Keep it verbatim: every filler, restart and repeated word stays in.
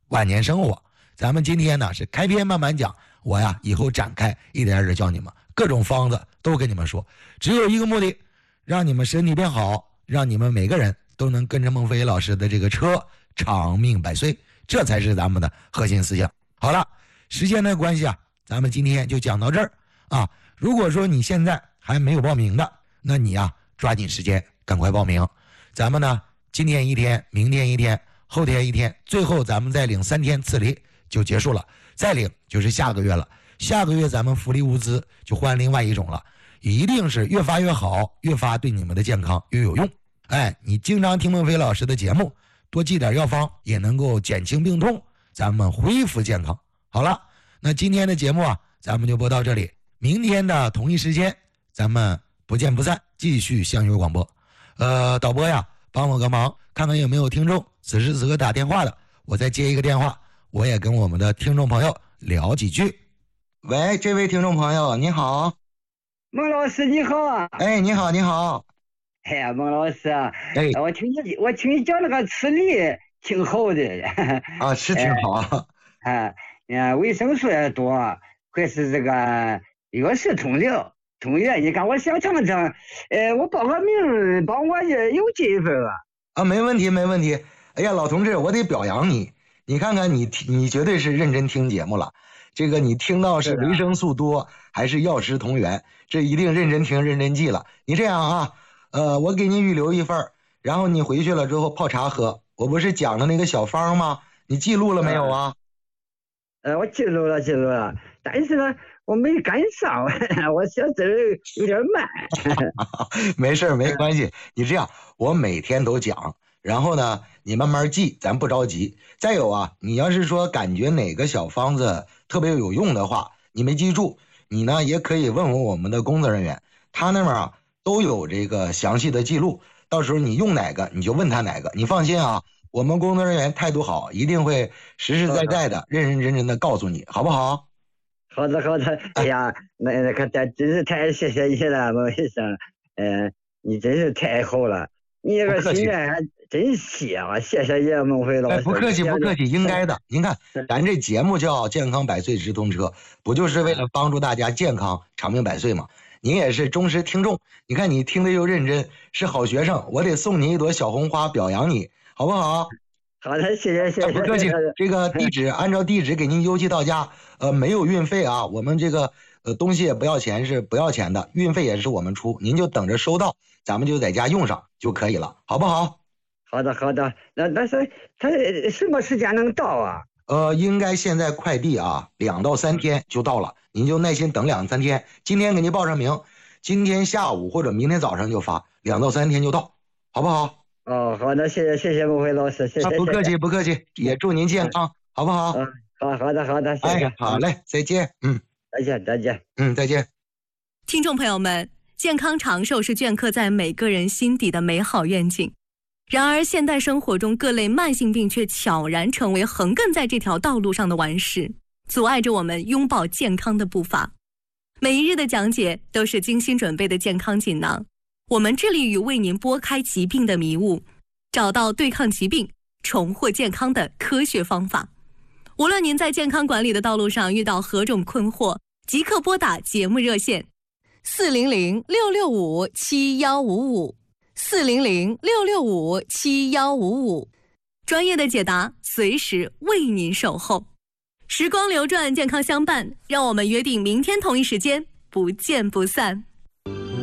晚年生活。咱们今天呢是开篇慢慢讲，我呀以后展开一点点教你们各种方子都跟你们说，只有一个目的，让你们身体变好，让你们每个人都能跟着孟非老师的这个车长命百岁，这才是咱们的核心思想。好了，时间的关系啊，咱们今天就讲到这儿啊。如果说你现在还没有报名的，那你呀抓紧时间赶快报名。咱们呢今天一天，明天一天，后天一天，最后咱们再领三天次礼就结束了，再领就是下个月了。下个月咱们福利物资就换另外一种了，一定是越发越好，越发对你们的健康越有用。哎，你经常听孟非老师的节目，多记点药方也能够减轻病痛，咱们恢复健康。好了，那今天的节目啊咱们就播到这里，明天的同一时间咱们不见不散，继续相约广播。呃，导播呀帮我个忙，看看有没有听众此时此刻打电话的，我再接一个电话，我也跟我们的听众朋友聊几句。喂，这位听众朋友你好。 孟老师你好啊。 哎，你好你好。 哎呀，孟老师啊， 哎， 我听你我听你讲那个吃梨挺好的啊，是挺好啊。 哎，啊，维生素也多，还是这个药食同疗同源。你看我想尝尝，呃，我报个名，帮我邮寄一份啊。 啊，没问题没问题。哎呀，老同志，我得表扬你，你看看你你绝对是认真听节目了。这个你听到是维生素多还是药食同源，这一定认真听认真记了。你这样啊，呃，我给你预留一份，然后你回去了之后泡茶喝。我不是讲的那个小方吗？你记录了没有啊？ 呃，我记录了记录了，但是呢我没赶上，我写字有点慢。 没事没关系，你这样我每天都讲，然后呢你慢慢记，咱不着急。再有啊，你要是说感觉哪个小方子特别有用的话，你没记住，你呢也可以问问我们的工作人员，他那边啊都有这个详细的记录，到时候你用哪个你就问他哪个。你放心啊，我们工作人员态度好，一定会实实在在的认认真真的告诉你，好不好？ 好的好的。哎呀，那那可真是太谢谢你了，孟医生。呃，你真是太好了，你这个心愿还真细啊！谢谢你，孟非老师。 哎，不客气不客气，应该的。您看咱这节目叫健康百岁直通车，不就是为了帮助大家健康长命百岁吗？您也是忠实听众，你看你听得又认真，是好学生，我得送你一朵小红花表扬你，好不好？ 好的，谢谢谢谢。 不客气。这个地址按照地址给您邮寄到家，呃，没有运费啊，我们这个呃东西也不要钱，是不要钱的，运费也是我们出，您就等着收到，咱们就在家用上就可以了，好不好？ 好的好的。那那是他什么时间能到啊？ 呃，应该现在快递啊，两到三天就到了，您就耐心等两三天。今天给您报上名，今天下午或者明天早上就发，两到三天就到，好不好？ 哦，好的，谢谢谢谢孟非老师，谢谢。 啊、不客气不客气，也祝您健康，好不好？ 嗯，好好的好的，谢谢。 哎，好嘞，再见。嗯， 再见再见。 嗯，再见。 听众朋友们，健康长寿是镌刻在每个人心底的美好愿景。然而现代生活中各类慢性病却悄然成为横亘在这条道路上的顽石，阻碍着我们拥抱健康的步伐。每一日的讲解都是精心准备的健康锦囊，我们致力于为您拨开疾病的迷雾，找到对抗疾病、重获健康的科学方法。无论您在健康管理的道路上遇到何种困惑，即刻拨打节目热线四零零六六五七幺五五四零零六六五七幺五五，专业的解答随时为您守候。时光流转，健康相伴，让我们约定明天同一时间不见不散。